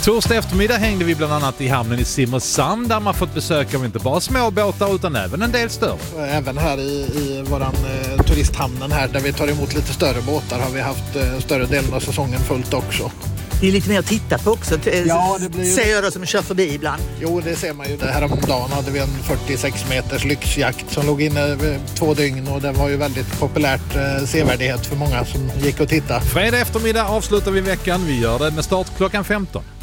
Torsdag eftermiddag hängde vi bland annat i hamnen i Simrishamn där man fått besök av inte bara små båtar utan även en del större. Även här i våran turisthamnen här där vi tar emot lite större båtar har vi haft större delen av säsongen fullt också. Det är lite mer att titta på också. Ja, det blir ju... Ser jag då som kör förbi ibland. Jo, det ser man ju. Det här om dagen hade vi en 46 meters lyxjakt som låg inne 2 dygn och det var ju väldigt populärt sevärdighet för många som gick och tittade. Fredag eftermiddag avslutar vi veckan. Vi gör det med start klockan 15.